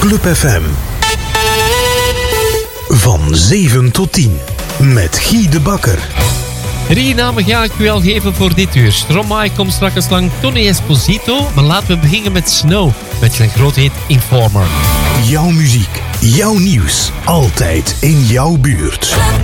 Club FM. Van 7 tot 10. Met Guy de Bakker. 3 namen ga ik u al geven voor dit uur. Stromae komt straks lang, Tony Esposito. Maar laten we beginnen met Snow. Met zijn grote hit Informer. Jouw muziek, jouw nieuws. Altijd in jouw buurt.